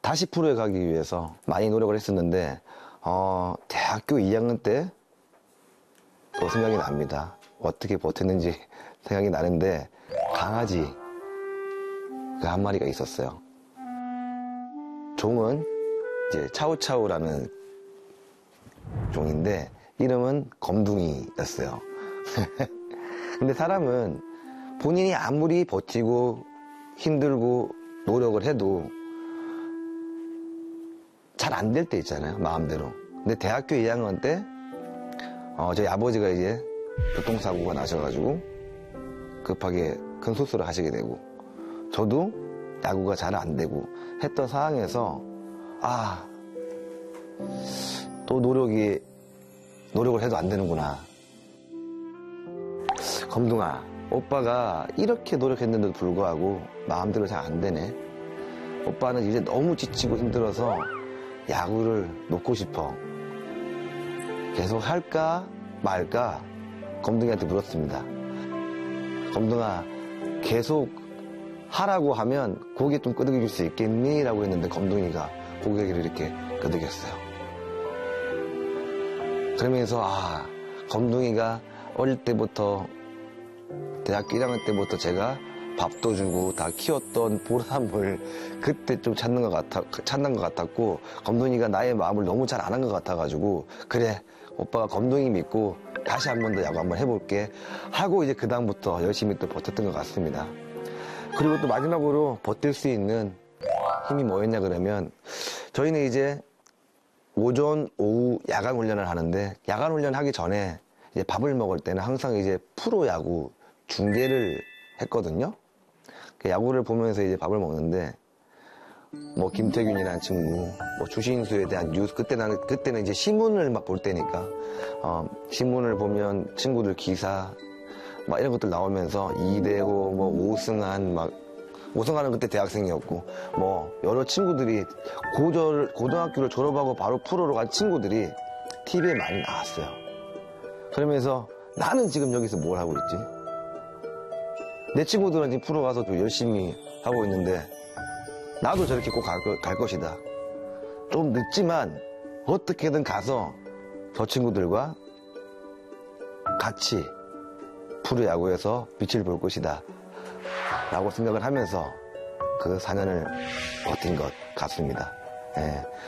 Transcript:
다시 프로에 가기 위해서 많이 노력을 했었는데 대학교 2학년 때 또 생각이 납니다. 어떻게 버텼는지 생각이 나는데 강아지 그 한 마리가 있었어요. 종은 이제 차우차우라는 종인데 이름은 검둥이였어요. 근데 사람은 본인이 아무리 버티고 힘들고 노력을 해도 잘 안 될 때 있잖아요, 마음대로. 근데 대학교 2학년 때 저희 아버지가 이제 교통사고가 나셔가지고 급하게 큰 수술을 하시게 되고 저도 야구가 잘 안 되고 했던 상황에서 또 노력을 해도 안 되는구나. 검둥아, 오빠가 이렇게 노력했는데도 불구하고 마음대로 잘 안 되네. 오빠는 이제 너무 지치고 힘들어서 야구를 놓고 싶어. 계속 할까 말까 검둥이한테 물었습니다. 검둥아, 계속 하라고 하면 고개 좀 끄덕여 줄 수 있겠니? 라고 했는데 검둥이가 고개를 이렇게 끄덕였어요. 그러면서 검둥이가 어릴 때부터 대학교 1학년 때부터 제가 밥도 주고 다 키웠던 보람을 그때 좀 찾는 것 같았고 검둥이가 나의 마음을 너무 잘 아는 것 같아가지고 그래, 오빠가 검둥이 믿고 다시 한 번 더 야구 한번 해볼게 하고 이제 그 다음부터 열심히 또 버텼던 것 같습니다. 그리고 또 마지막으로 버틸 수 있는 힘이 뭐였냐 그러면 저희는 이제 오전, 오후 야간 훈련을 하는데 야간 훈련 하기 전에 이제 밥을 먹을 때는 항상 이제 프로야구 중계를 했거든요. 야구를 보면서 이제 밥을 먹는데 뭐 김태균이라는 친구, 뭐 주신수에 대한 뉴스 그때는 이제 신문을 막 볼 때니까 신문을 보면 친구들 기사 막 이런 것들 나오면서 이대호, 뭐 오승환은 그때 대학생이었고 뭐 여러 친구들이 고등학교를 졸업하고 바로 프로로 간 친구들이 TV에 많이 나왔어요. 그러면서 나는 지금 여기서 뭘 하고 있지? 내 친구들은 지금 프로 가서 또 열심히 하고 있는데 나도 저렇게 꼭 갈 것이다. 좀 늦지만 어떻게든 가서 저 친구들과 같이 프로야구에서 빛을 볼 것이다 라고 생각을 하면서 그 4년을 버틴 것 같습니다. 예.